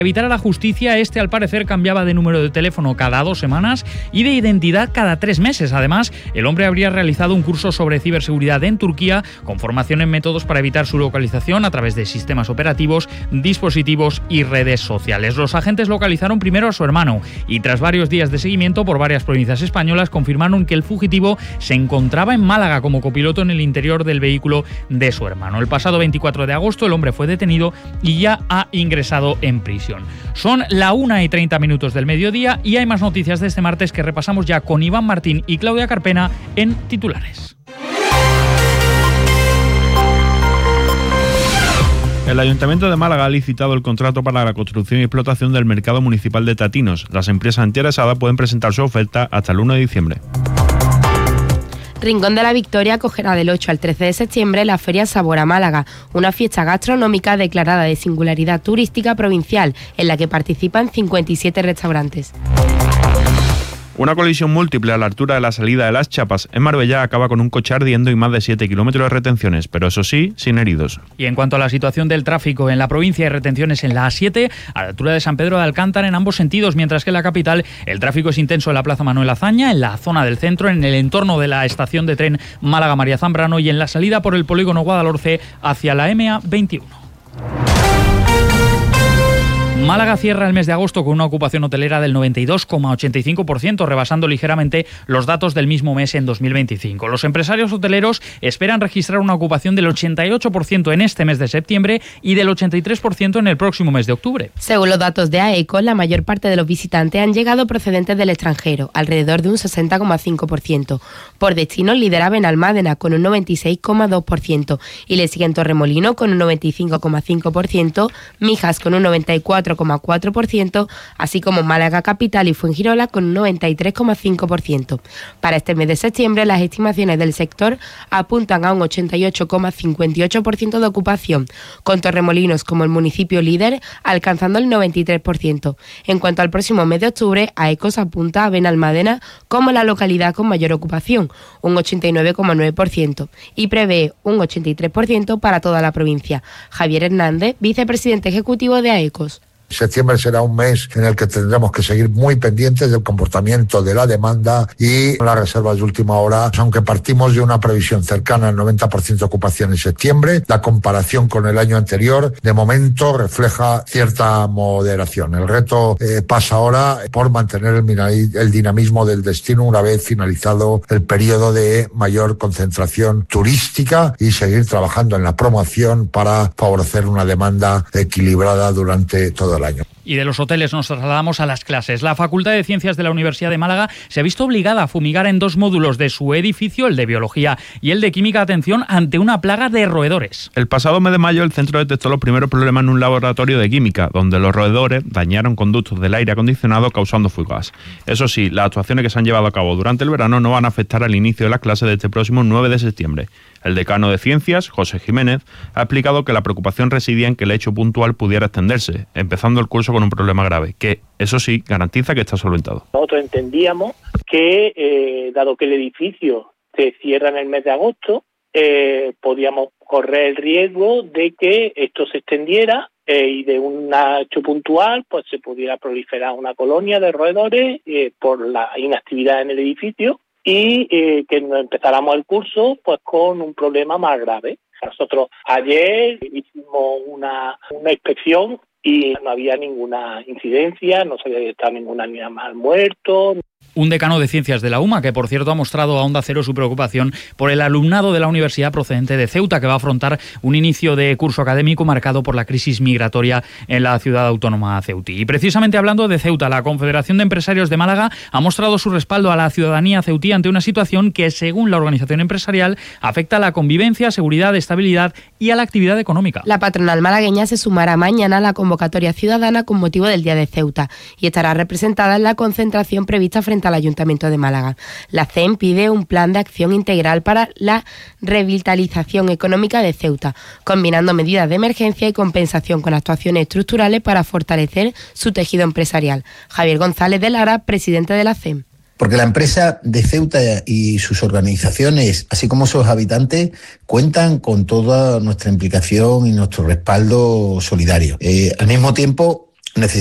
evitar a la justicia, al parecer cambiaba de número de teléfono cada 2 semanas y de identidad cada 3 meses. Además, el hombre habría realizado un curso sobre ciberseguridad en Turquía con formación en métodos para evitar su localización a través de sistemas operativos, dispositivos y redes sociales. Los agentes localizaron primero a su hermano y tras varios días de seguimiento por varias provincias españolas confirmaron que el fugitivo se encontraba en Málaga como copiloto en el interior del vehículo de su hermano. El pasado 24 de agosto el hombre fue detenido y ya ha ingresado en prisión. Son la 1:30 del mediodía y hay más noticias de este martes que repasamos ya con Iván Martín y Claudia Carpena en titulares. El Ayuntamiento de Málaga ha licitado el contrato para la construcción y explotación del mercado municipal de Tatinos. Las empresas interesadas pueden presentar su oferta hasta el 1 de diciembre. Rincón de la Victoria acogerá del 8 al 13 de septiembre la Feria Sabor a Málaga, una fiesta gastronómica declarada de singularidad turística provincial, en la que participan 57 restaurantes. Una colisión múltiple a la altura de la salida de Las Chapas en Marbella acaba con un coche ardiendo y más de 7 kilómetros de retenciones, pero eso sí, sin heridos. Y en cuanto a la situación del tráfico en la provincia, hay retenciones en la A7, a la altura de San Pedro de Alcántara en ambos sentidos, mientras que en la capital el tráfico es intenso en la Plaza Manuel Azaña, en la zona del centro, en el entorno de la estación de tren Málaga-María Zambrano y en la salida por el polígono Guadalhorce hacia la MA21. Málaga cierra el mes de agosto con una ocupación hotelera del 92,85%, rebasando ligeramente los datos del mismo mes en 2025. Los empresarios hoteleros esperan registrar una ocupación del 88% en este mes de septiembre y del 83% en el próximo mes de octubre. Según los datos de AECO, la mayor parte de los visitantes han llegado procedentes del extranjero, alrededor de un 60,5%. Por destino lidera Benalmádena con un 96,2% y le siguen Torremolino con un 95,5%, Mijas con un 94,4%, así como Málaga Capital y Fuengirola con un 93,5%. Para este mes de septiembre, las estimaciones del sector apuntan a un 88,58% de ocupación, con Torremolinos como el municipio líder alcanzando el 93%. En cuanto al próximo mes de octubre, AECOS apunta a Benalmádena como la localidad con mayor ocupación, un 89,9%, y prevé un 83% para toda la provincia. Javier Hernández, vicepresidente ejecutivo de AECOS. Septiembre será un mes en el que tendremos que seguir muy pendientes del comportamiento de la demanda y las reservas de última hora, aunque partimos de una previsión cercana al 90% de ocupación en septiembre. La comparación con el año anterior, de momento, refleja cierta moderación. El reto pasa ahora por mantener el dinamismo del destino una vez finalizado el periodo de mayor concentración turística y seguir trabajando en la promoción para favorecer una demanda equilibrada durante todo el año. Y de los hoteles nos trasladamos a las clases. La Facultad de Ciencias de la Universidad de Málaga se ha visto obligada a fumigar en 2 módulos de su edificio, el de Biología y el de Química, atención, ante una plaga de roedores. El pasado mes de mayo el centro detectó los primeros problemas en un laboratorio de química, donde los roedores dañaron conductos del aire acondicionado causando fugas. Eso sí, las actuaciones que se han llevado a cabo durante el verano no van a afectar al inicio de las clases de este próximo 9 de septiembre. El decano de Ciencias, José Jiménez, ha explicado que la preocupación residía en que el hecho puntual pudiera extenderse, empezando el curso con un problema grave, que, eso sí, garantiza que está solventado. Nosotros entendíamos que, dado que el edificio se cierra en el mes de agosto, podíamos correr el riesgo de que esto se extendiera y de un hecho puntual pues se pudiera proliferar una colonia de roedores por la inactividad en el edificio y que empezáramos el curso pues con un problema más grave. Nosotros ayer hicimos una inspección y no había ninguna incidencia, no se había detectado ningún animal muerto. Un decano de Ciencias de la UMA, que por cierto ha mostrado a Onda Cero su preocupación por el alumnado de la universidad procedente de Ceuta, que va a afrontar un inicio de curso académico marcado por la crisis migratoria en la ciudad autónoma ceutí. Y precisamente hablando de Ceuta, la Confederación de Empresarios de Málaga ha mostrado su respaldo a la ciudadanía ceutí ante una situación que, según la organización empresarial, afecta a la convivencia, seguridad, estabilidad y a la actividad económica. La patronal malagueña se sumará mañana a la convocatoria ciudadana con motivo del Día de Ceuta y estará representada en la concentración prevista frente al Ayuntamiento de Málaga. La CEM pide un plan de acción integral para la revitalización económica de Ceuta, combinando medidas de emergencia y compensación con actuaciones estructurales para fortalecer su tejido empresarial. Javier González de Lara, presidente de la CEM. Porque la empresa de Ceuta y sus organizaciones, así como sus habitantes, cuentan con toda nuestra implicación y nuestro respaldo solidario. Al mismo tiempo,